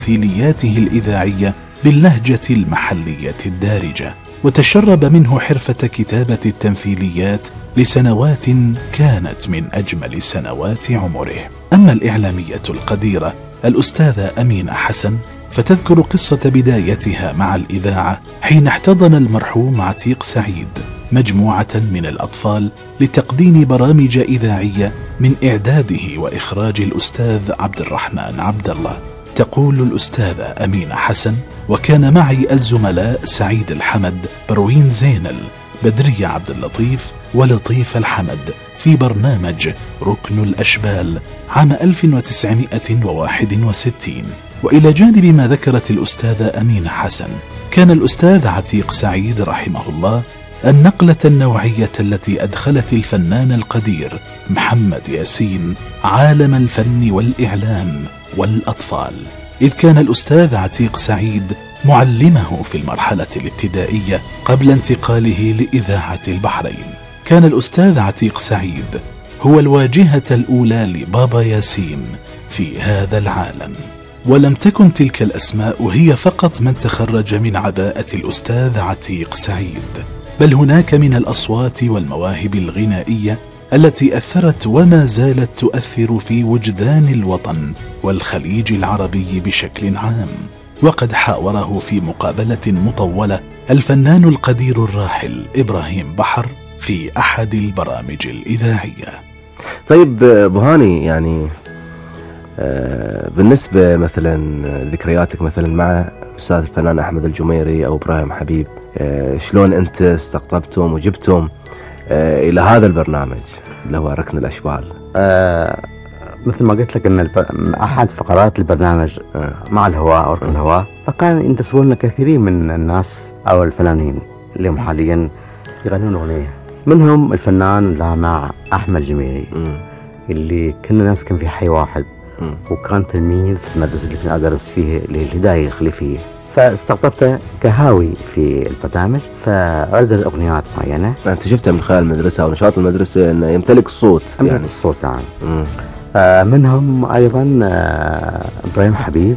تمثيلياته الإذاعية باللهجة المحلية الدارجة، وتشرب منه حرفة كتابة التمثيليات لسنوات كانت من أجمل سنوات عمره. أما الإعلامية القديرة الأستاذة أمينة حسن فتذكر قصة بدايتها مع الإذاعة حين احتضن المرحوم عتيق سعيد مجموعة من الأطفال لتقديم برامج إذاعية من إعداده وإخراج الأستاذ عبد الرحمن عبد الله. تقول الأستاذة أمينة حسن: وكان معي الزملاء سعيد الحمد، بروين زينل، بدرية عبد اللطيف، ولطيف الحمد في برنامج ركن الأشبال عام 1961. وإلى جانب ما ذكرت الأستاذة أمينة حسن، كان الأستاذ عتيق سعيد رحمه الله النقلة النوعية التي أدخلت الفنان القدير محمد ياسين عالم الفن والإعلام والأطفال، إذ كان الأستاذ عتيق سعيد معلمه في المرحلة الابتدائية قبل انتقاله لإذاعة البحرين. كان الأستاذ عتيق سعيد هو الواجهة الأولى لبابا ياسين في هذا العالم. ولم تكن تلك الأسماء هي فقط من تخرج من عباءة الأستاذ عتيق سعيد، بل هناك من الأصوات والمواهب الغنائية التي أثرت وما زالت تؤثر في وجدان الوطن والخليج العربي بشكل عام. وقد حاوره في مقابلة مطولة الفنان القدير الراحل إبراهيم بحر في أحد البرامج الإذاعية. طيب بهاني، يعني بالنسبة مثلا ذكرياتك مثلا مع أستاذ الفنان أحمد الجميري أو إبراهيم حبيب، شلون أنت استقطبتم وجبتم إلى هذا البرنامج اللي هو ركن الأشبال؟ مثل ما قلت لك أن أحد فقرات البرنامج مع الهواء أو ركن الهواء، فكان ينتسبون لنا كثيرين من الناس أو الفنانين اللي هم حاليا يغنون أغنية، منهم الفنان لامع أحمد الجميري اللي كنا نسكن في حي واحد، وكان تلميذ في المدرسة اللي كنت أدرس فيه للهداية الخليفية، فاستقطبته كهاوي في البرنامج، فأردد أغنيات معينة. أنت شفتها من خلال المدرسة أو نشاط المدرسة أنه يمتلك الصوت؟ يعني الصوت يعني. منهم أيضا إبراهيم حبيب،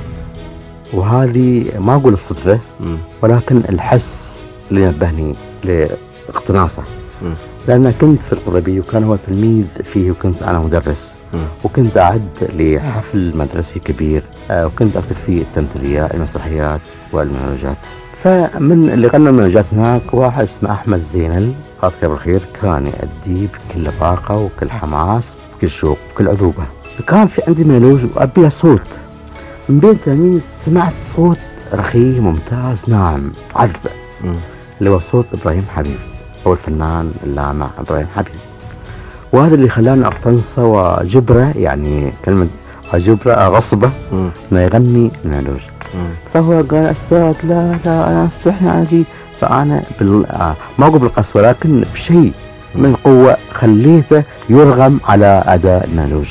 وهذه ما أقول الصدفة ولكن الحس اللي نبهني لاقتناصه، لأن كنت في القضبي وكان هو تلميذ فيه وكنت أنا مدرس، وكنت أعد لحفل مدرسي كبير، وكنت أكتب فيه التمثيليات المسرحيات والمونولوجات. فمن اللي غنى المونولوجات هناك واحد اسمه أحمد زينل، الله يذكره بالخير، كان يؤدي بكل طاقة وكل حماس وكل شوق وكل عذوبة. فكان في عندي مونولوج وأبي صوت، من بين تلاميذ سمعت صوت رخي ممتاز ناعم عذب، اللي هو صوت إبراهيم حبيب، هو الفنان اللامع إبراهيم حبيب. وهذا اللي خلاني أقتنصه وجبره، يعني كلمة أجبره أغصبه إنه يغني المونولوج. فهو قال: أستاذ لا أنا أستحي عليك. فأنا ما أقول بالقسوة ولكن بشيء من القوة خليته يرغم على أداء المونولوج.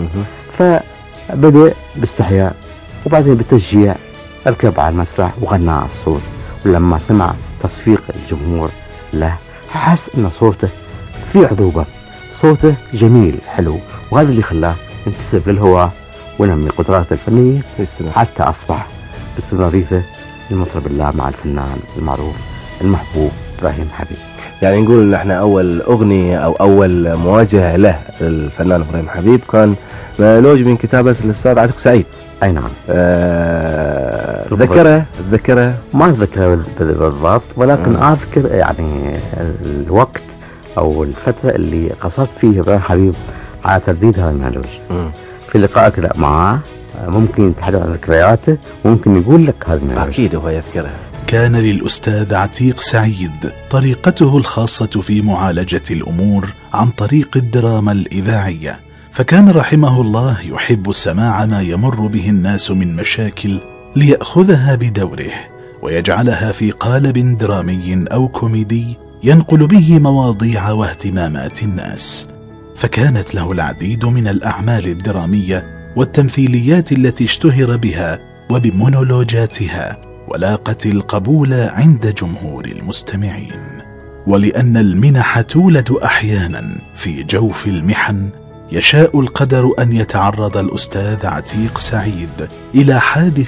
فبدأ باستحياء وبعدين بالتشجيع ركب على المسرح وغنى على الصوت، ولما سمع تصفيق الجمهور له حس أن صوته في عذوبة، صوته جميل حلو، وهذا اللي خلاه ينتسب للهواء ونمي قدراته الفنية حتى أصبح باستمراريته المطرب اللامع الفنان المعروف المحبوب إبراهيم حبيب. يعني نقول ان احنا اول اغنية او اول مواجهة له الفنان إبراهيم حبيب كان مونولوج من كتابة الاستاذ عتيق سعيد. اي نعم. ذكره ما اذكره بالضبط، ولكن اذكر يعني الوقت او الفترة اللي قصدت فيه إبراهيم حبيب على ترديد هذا المونولوج. في لقائك معه ممكن يتحدث عن ذكرياته وممكن يقول لك هذا المونولوج. اكيد هو يذكرها. كان للأستاذ عتيق سعيد طريقته الخاصة في معالجة الأمور عن طريق الدراما الإذاعية، فكان رحمه الله يحب سماع ما يمر به الناس من مشاكل ليأخذها بدوره ويجعلها في قالب درامي أو كوميدي ينقل به مواضيع واهتمامات الناس. فكانت له العديد من الأعمال الدرامية والتمثيليات التي اشتهر بها وبمونولوجاتها، ولاقت القبول عند جمهور المستمعين. ولأن المنح تولد أحيانا في جوف المحن، يشاء القدر أن يتعرض الأستاذ عتيق سعيد إلى حادث